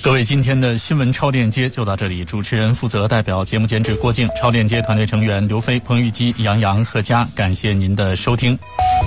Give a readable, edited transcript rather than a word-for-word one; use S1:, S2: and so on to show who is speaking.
S1: 各位，今天的新闻超链接就到这里。主持人负责，代表节目监制郭靖，超链接团队成员刘飞、彭玉基、杨洋、贺佳，感谢您的收听。